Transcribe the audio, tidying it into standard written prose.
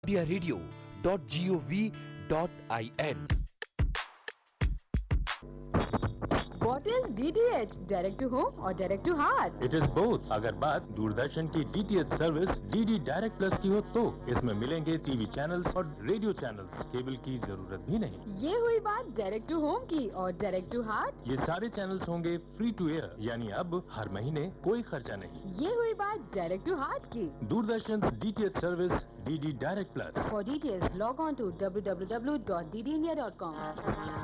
indiaradio.gov.in। What is DTH? Direct to home or direct to heart? It is both. अगर बात दूरदर्शन की DTH service DD direct plus की हो तो इसमें मिलेंगे टीवी चैनल्स और रेडियो चैनल्स। केबल की जरूरत भी नहीं। ये हुई बात डायरेक्ट टू होम की, और डायरेक्ट टू हार्ट ये सारे चैनल्स होंगे फ्री टू एयर, यानी अब हर महीने कोई खर्चा नहीं। ये हुई बात डायरेक्ट टू हार्ट की। Doordarshan DTH service DD direct plus. For details, log on to www.ddindia.com.